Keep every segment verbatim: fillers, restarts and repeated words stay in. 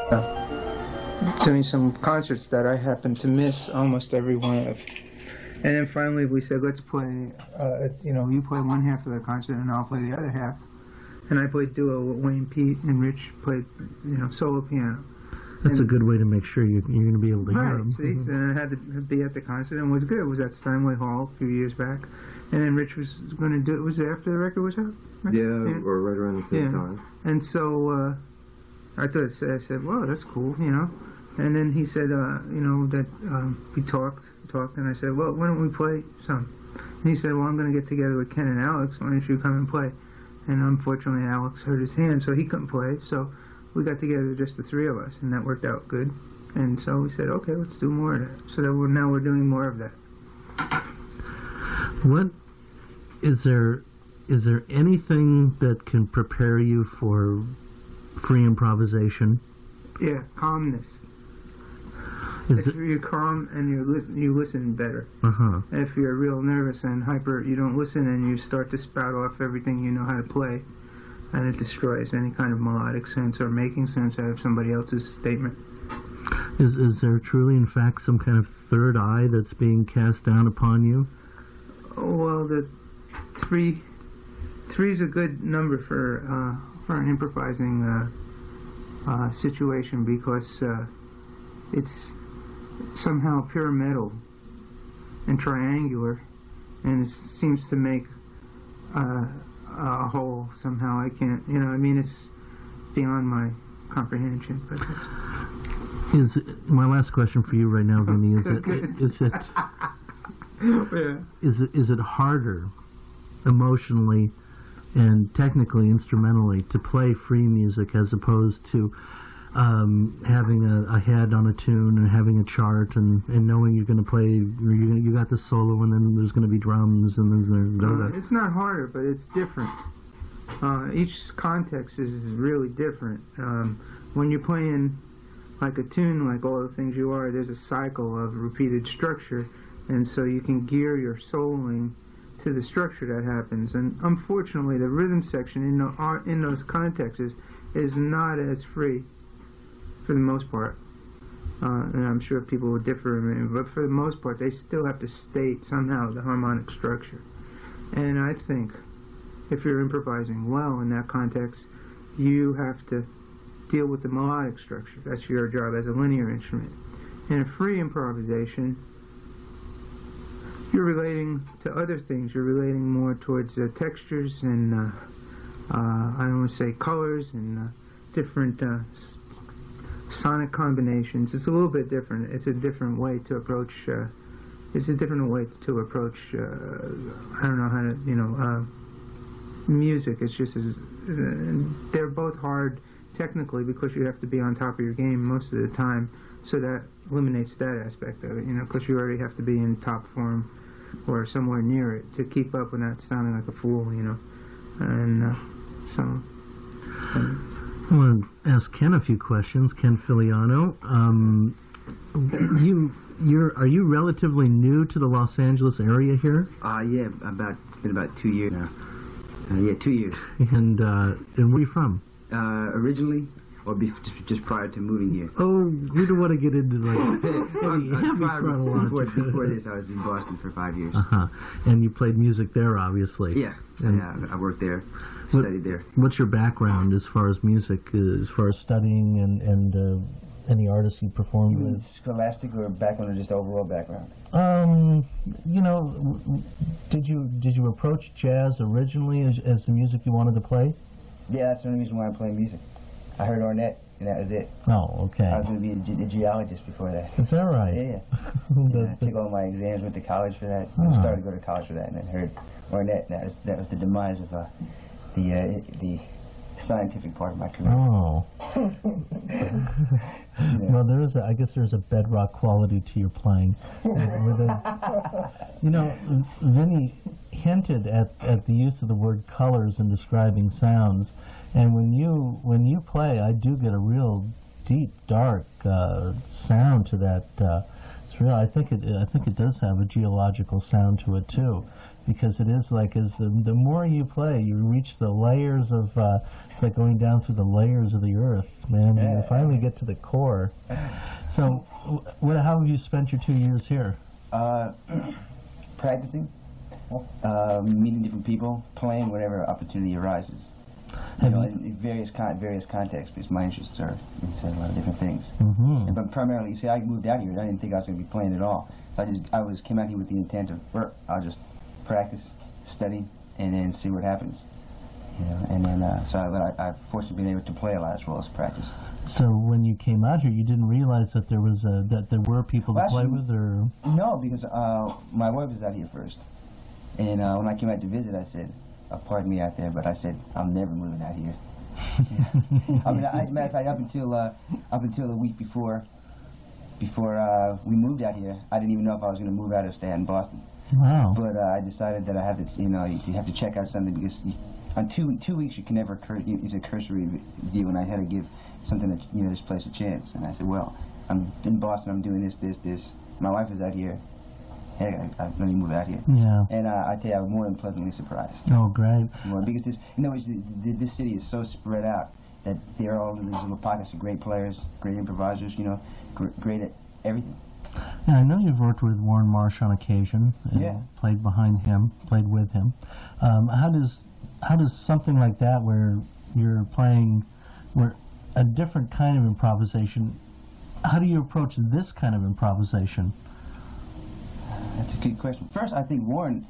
uh, doing some concerts that I happened to miss almost every one of. And then finally we said, let's play, uh, you know, you play one half of the concert and I'll play the other half. And I played duo with Wayne Pete, and Rich played, you know, solo piano. That's and a good way to make sure you, you're going to be able to right, hear them. See, mm-hmm. And I had to be at the concert, and it was good. It was at Steinway Hall a few years back. And then Rich was going to do it. Was it after the record was out? Right? Yeah, yeah, or right around the same yeah. time. And so uh, I thought, I said, well, that's cool, you know. And then he said, uh, you know, that um, we talked, talked, and I said, well, why don't we play some? And he said, well, I'm going to get together with Ken and Alex. Why don't you come and play? And unfortunately, Alex hurt his hand, so he couldn't play. So we got together, just the three of us, and that worked out good. And so we said, okay, let's do more of that. So that we're, now we're doing more of that. What is there? Is there anything that can prepare you for free improvisation? Yeah, calmness. Is if it, you're calm and you listen, you listen better. Uh-huh. If you're real nervous and hyper, you don't listen, and you start to spout off everything you know how to play, and it destroys any kind of melodic sense or making sense out of somebody else's statement. Is is there truly, in fact, some kind of third eye that's being cast down upon you? Oh, well, the three three is a good number for uh, for an improvising uh, uh, situation, because uh, it's somehow pyramidal and triangular, and it seems to make uh, a whole somehow. I can't, you know, I mean, it's beyond my comprehension. But it's is my last question for you right now, Vinny? Is it is it yeah. is it is it harder emotionally and technically, instrumentally, to play free music as opposed to Um, having a, a head on a tune and having a chart and, and knowing you're going to play, you you got the solo and then there's going to be drums and then there's uh, it's not harder, but it's different. Uh, each context is really different. Um, when you're playing like a tune, like All the Things You Are, there's a cycle of repeated structure, and so you can gear your soloing to the structure that happens. And unfortunately, the rhythm section in the art, in those contexts is, is not as free, for the most part. Uh, and I'm sure people will differ, but for the most part, they still have to state somehow the harmonic structure. And I think if you're improvising well in that context, you have to deal with the melodic structure. That's your job as a linear instrument. In a free improvisation, you're relating to other things. You're relating more towards uh, textures and, uh, uh, I don't want to say colors and uh, different uh, sonic combinations. It's a little bit different. It's a different way to approach. Uh, it's a different way to approach. Uh, I don't know how to, you know, uh, music. It's just as, uh, they're both hard technically because you have to be on top of your game most of the time. So that eliminates that aspect of it, you know, because you already have to be in top form or somewhere near it to keep up without sounding like a fool, you know. And uh, so. Um, I want to ask Ken a few questions. Ken Filiano, um, you, you're, are you relatively new to the Los Angeles area here? Uh, yeah, about it's been about two years now. Uh, yeah, two years. And uh, and where are you from? Uh, originally, or be, just, just prior to moving here. Oh, you don't want to get into like heavy, heavy prior, before, chronology. before this, I was in Boston for five years. Uh huh. And you played music there, obviously. Yeah, and yeah. I worked there. What, studied there. What's your background as far as music, uh, as far as studying and, and uh, any artists you performed You mean with? scholastic or background, or just overall background? Um, you know, did you did you approach jazz originally as, as the music you wanted to play? Yeah, that's the only reason why I'm playing music. I heard Ornette, and that was it. Oh, okay. I was going to be a, ge a geologist before that. Is that right? Yeah, yeah. that, yeah I took all my exams, went to college for that. Oh. I started to go to college for that, and then heard Ornette. And that was that was the demise of uh, the uh, the scientific part of my career. Oh. Yeah. Well, there is, a, I guess, there's a bedrock quality to your playing. You know, Vinny hinted at at the use of the word colors in describing sounds, and when you when you play, I do get a real deep, dark uh, sound to that. Uh, it's real. I think it. I think it does have a geological sound to it too. because it is like as the, the more you play, you reach the layers of. Uh, it's like going down through the layers of the earth, man. And you finally get to the core. So, what? How have you spent your two years here? Uh, practicing, uh, meeting different people, playing whatever opportunity arises. You know, in, in various con various contexts, because my interests are into a lot of different things. Mm-hmm. And, but primarily, you see, I moved out here, and I didn't think I was going to be playing at all. So I just, I was came out here with the intent of, well, I'll just practice, study, and then see what happens. You know, and then, uh, so I, I, I've fortunately been able to play a lot as well as practice. So when you came out here, you didn't realize that there was a, that there were people well, to play actually, with, or no, because uh, my wife was out here first, and uh, when I came out to visit, I said, uh, "Pardon me out there," but I said, "I'm never moving out here." Yeah. I mean, I, as a matter of fact, up until uh, up until a week before, before uh, we moved out here, I didn't even know if I was going to move out or stay out in Boston. Wow! But uh, I decided that I have to, you know, you, you have to check out something because you, on two two weeks you can never cur it's a cursory view, and I had to give something that, you know, this place a chance. And I said, well, I'm in Boston, I'm doing this, this, this. My wife is out here. Hey, I, I, let me move out here. Yeah. And uh, I tell you, I was more than pleasantly surprised. Oh, great. More, because this, you know, it's, the, the, this city is so spread out that there are all these little pockets of great players, great improvisers, you know, gr great at everything. Yeah, I know you've worked with Warren Marsh on occasion. And Yeah. Played behind him, played with him. Um, how does how does something like that, where you're playing, where a different kind of improvisation, how do you approach this kind of improvisation? That's a good question. First, I think Warren,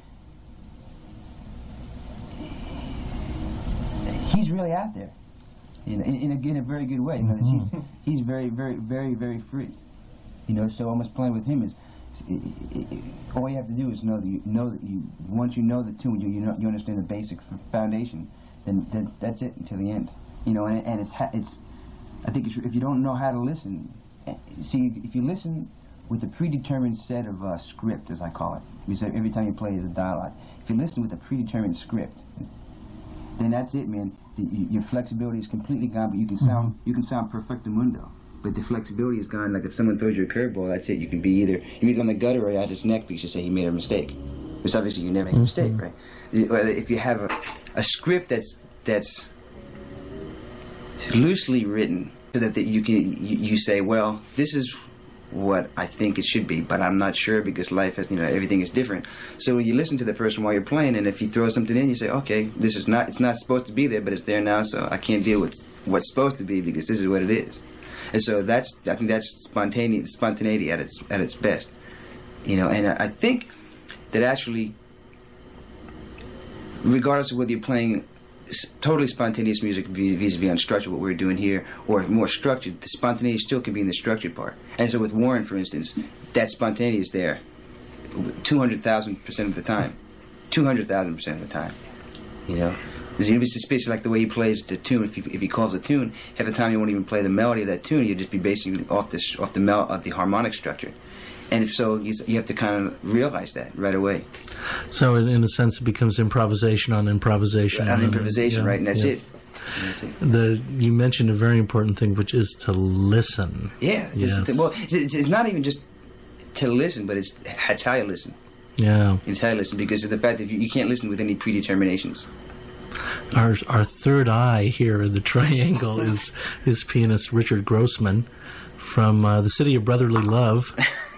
he's really out there, you know, in, in, a, in a very good way. You know, Mm-hmm. he's, he's very, very, very, very free. You know, so almost playing with him is, it, it, it, all you have to do is know that you know that you once you know the tune, you you, know, you understand the basic foundation, then, then that's it until the end. You know, and, and it's ha it's. I think if you don't know how to listen, see, if you listen with a predetermined set of uh, script, as I call it, because every time you play is a dialogue. If you listen with a predetermined script, then that's it, man. The, your flexibility is completely gone, but you can sound mm-hmm. you can sound perfectamundo. But the flexibility is gone. Like if someone throws you a curveball, that's it. You can be either you're either on the gutter or you're out his neck because you say he made a mistake. Because obviously you never make a mistake, right? If you have a, a script that's that's loosely written, so that, that you can you, you say, well, this is what I think it should be, but I'm not sure because life has, you know, everything is different. So when you listen to the person while you're playing, and if he throws something in, you say, okay, this is not, it's not supposed to be there, but it's there now, so I can't deal with what's supposed to be because this is what it is. And so that's, I think that's spontaneity, spontaneity at its at its best, you know. And I, I think that actually, regardless of whether you're playing totally spontaneous music vis-a-vis unstructured, what we're doing here, or more structured, the spontaneity still can be in the structured part. And so with Warren, for instance, that spontaneity is there two hundred thousand percent of the time. two hundred thousand percent of the time. You know? It's especially like the way he plays the tune. If he, if he calls a tune, half the time you won't even play the melody of that tune. You'll just be basing off the, off the, mel of the harmonic structure. And if so, you, you have to kind of realize that right away. So, in, in a sense, it becomes improvisation on improvisation. On improvisation, yeah, right, and that's, yes. it. and that's it. The you mentioned a very important thing, which is to listen. Yeah. Yes. Just, well, it's, it's not even just to listen, but it's, it's how you listen. Yeah. It's how you listen, because of the fact that you, you can't listen with any predeterminations. Our our third eye here in the triangle is is pianist Richard Grossman from uh, the city of brotherly love,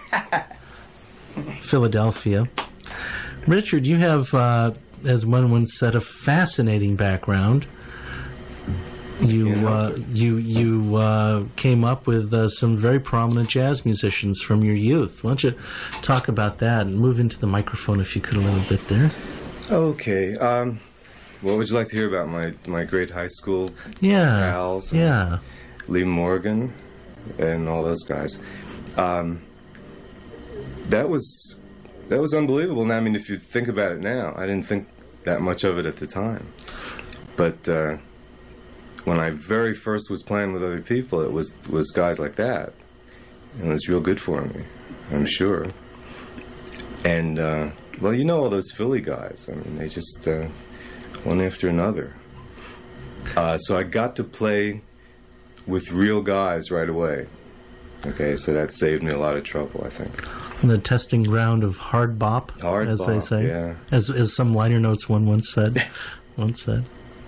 Philadelphia. Richard, you have, uh, as one once said, a fascinating background. You uh, you you uh, came up with uh, some very prominent jazz musicians from your youth. Why don't you talk about that and move into the microphone if you could a little bit there? Okay. Um, what would you like to hear about? My my great high school yeah, pals? Yeah. Lee Morgan and all those guys. Um, that was that was unbelievable. And I mean, if you think about it now, I didn't think that much of it at the time. But uh, when I very first was playing with other people, it was was guys like that. And it was real good for me, I'm sure. And, uh, well, you know all those Philly guys. I mean, they just, uh, one after another. Uh, so I got to play with real guys right away. Okay, so that saved me a lot of trouble, I think. The testing ground of hard bop, Hard as bop, they say, yeah. as as some liner notes one once said, once said.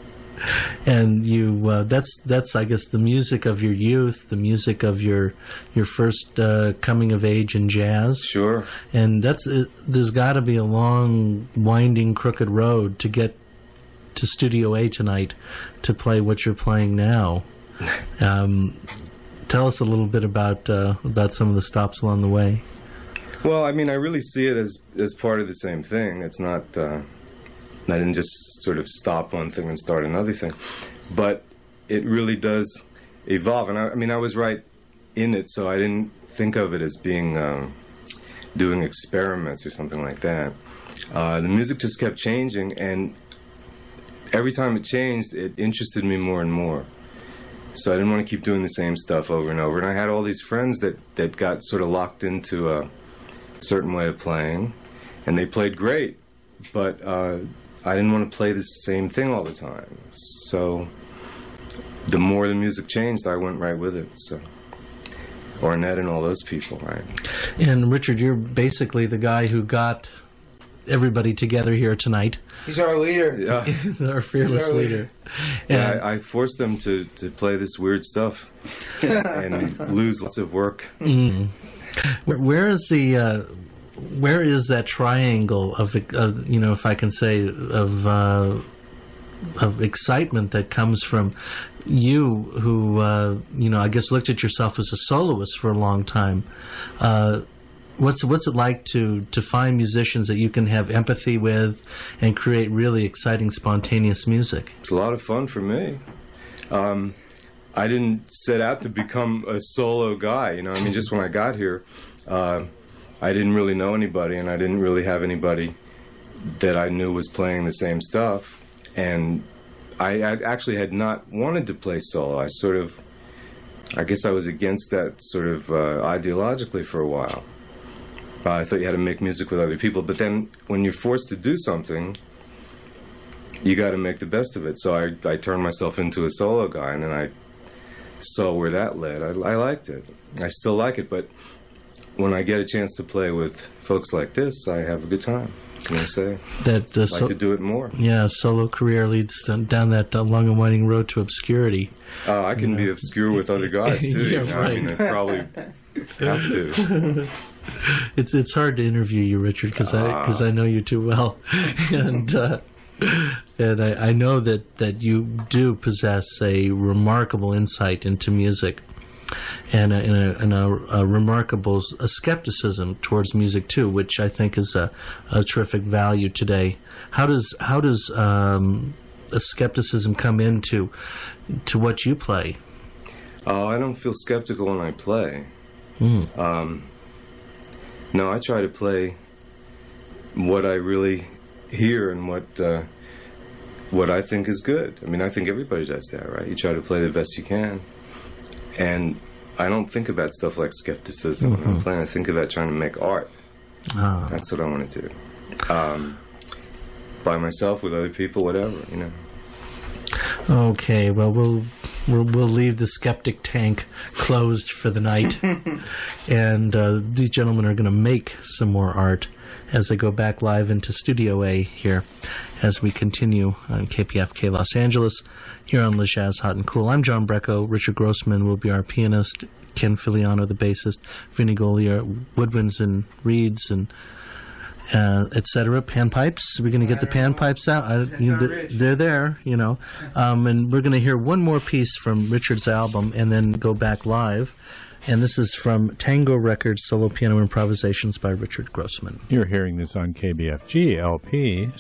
And you, uh, that's that's I guess the music of your youth, the music of your your first uh, coming of age in jazz. Sure. And that's uh, there's got to be a long, winding, crooked road to get to Studio A tonight to play what you're playing now. Um, tell us a little bit about uh, about some of the stops along the way. Well, I mean, I really see it as as part of the same thing. It's not. Uh, I didn't just sort of stop one thing and start another thing, but it really does evolve. And I, I mean, I was right in it, so I didn't think of it as being um, doing experiments or something like that. Uh, the music just kept changing, and every time it changed, it interested me more and more. So I didn't want to keep doing the same stuff over and over. And I had all these friends that, that got sort of locked into a certain way of playing, and they played great, but uh, I didn't want to play the same thing all the time. So the more the music changed, I went right with it. So Ornette and all those people, right? And Richard, you're basically the guy who got everybody together here tonight. He's our leader. Yeah, Our fearless Our leader. yeah And- I, I forced them to, to play this weird stuff and lose lots of work. Mm. Where, where is the uh, where is that triangle of, of you know, if I can say, of uh, of excitement that comes from you, who uh, you know, I guess looked at yourself as a soloist for a long time. Uh, what's what's it like to to find musicians that you can have empathy with and create really exciting, spontaneous music? It's a lot of fun for me. Um, I didn't set out to become a solo guy, you know. I mean, just when I got here, uh, I didn't really know anybody, and I didn't really have anybody that I knew was playing the same stuff. And I, I actually had not wanted to play solo. I sort of, I guess I was against that sort of uh, ideologically for a while. Uh, I thought you had to make music with other people, but then when you're forced to do something, you got to make the best of it. So I, I turned myself into a solo guy, and then I saw where that led. I, I liked it. I still like it, but when I get a chance to play with folks like this, I have a good time. Can I say? That uh, I'd like to do it more. Yeah, solo career leads down that uh, long and winding road to obscurity. Uh, I can Yeah. be obscure with other guys too. Yeah, you know? right. I mean, I probably have to. It's it's hard to interview you, Richard, because I Ah. because I know you too well, and uh, and I, I know that, that you do possess a remarkable insight into music, and a, and a, and a, a remarkable s- a skepticism towards music too, which I think is a, a terrific value today. How does how does um, a skepticism come into to what you play? Oh, I don't feel skeptical when I play. Mm. Um, no, I try to play what I really hear and what uh, what I think is good. I mean, I think everybody does that, right? You try to play the best you can, and I don't think about stuff like skepticism when I'm playing. I think about trying to make art. Ah. That's what I want to do, um, by myself, with other people, whatever, you know. Okay, well, we'll we'll, we'll leave the skeptic tank closed for the night, and uh, these gentlemen are going to make some more art as they go back live into Studio A here, as we continue on K P F K Los Angeles, here on Le Jazz Hot and Cool. I'm John Brecco. Richard Grossman will be our pianist, Ken Filiano, the bassist, Vinnie Golia, woodwinds and reeds and Uh, et cetera. Panpipes. We're going to get the panpipes out. I, you know, th- they're there, you know. Um, and we're going to hear one more piece from Richard's album and then go back live. And this is from Tango Records, Solo Piano Improvisations by Richard Grossman. You're hearing this on K B F G L P,